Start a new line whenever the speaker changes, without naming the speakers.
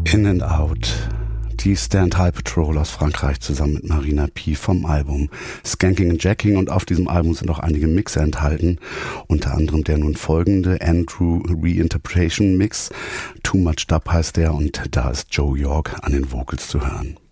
In and Out. Die Stand High Patrol aus Frankreich zusammen mit Marina P. vom Album Skanking and Jacking, und auf diesem Album sind auch einige Mixe enthalten, unter anderem der nun folgende Andrew Reinterpretation Mix. Too Much Dub heißt der, und da ist Joe York an den Vocals zu hören.